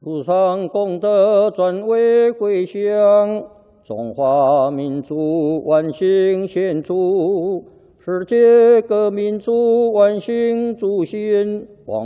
路上功德转为归乡，中华民族万幸献祝，世界各民族万幸祝新。